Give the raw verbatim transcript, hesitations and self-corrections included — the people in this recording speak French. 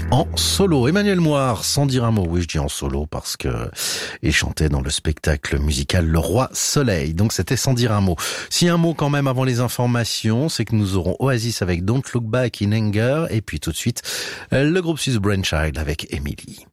en solo. Emmanuel Moir, sans dire un mot. Oui, je dis en solo parce que il chantait dans le spectacle musical Le Roi Soleil. Donc c'était sans dire un mot. Si un mot quand même avant les informations, c'est que nous aurons Oasis avec Don't Look Back in Anger et puis tout de suite le groupe suisse Brainchild avec Emily.